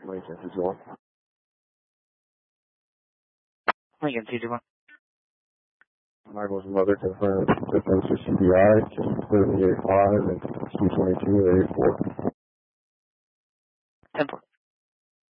Lincoln, 221. Lincoln, 221. Michael's mother confirmed victim to CPI, just 38.5 and 222.84. 10-4.